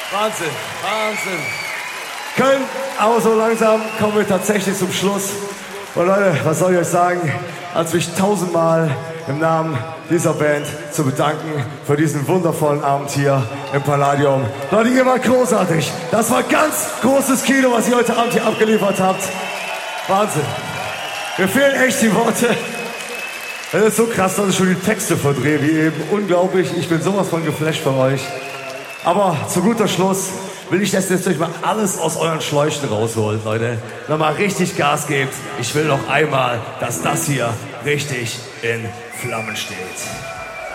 Wahnsinn, Wahnsinn. Köln, aber so langsam kommen wir tatsächlich zum Schluss. Und Leute, was soll ich euch sagen, als mich tausendmal im Namen dieser Band zu bedanken für diesen wundervollen Abend hier im Palladium. Leute, ihr wart großartig. Das war ganz großes Kino, was ihr heute Abend hier abgeliefert habt. Wahnsinn. Mir fehlen echt die Worte. Es ist so krass, dass ich schon die Texte verdrehe wie eben. Unglaublich, ich bin sowas von geflasht von euch. Aber zu guter Schluss will ich, dass ihr euch mal alles aus euren Schläuchen rausholt, Leute. Nochmal richtig Gas gebt. Ich will noch einmal, dass das hier richtig in Flammen steht.